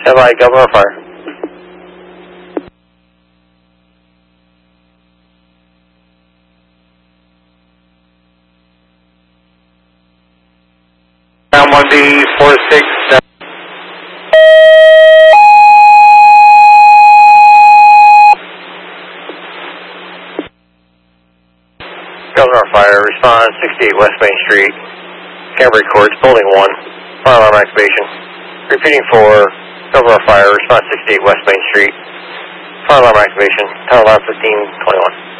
Stand by, Governor Fire. Ground 1B 467. Governor Fire, respond 68 West Main Street, Canterbury Courts, Building 1, fire alarm activation. Repeating for Governor Fire, respond 68 West Main Street, fire alarm activation, tower alarm 1521.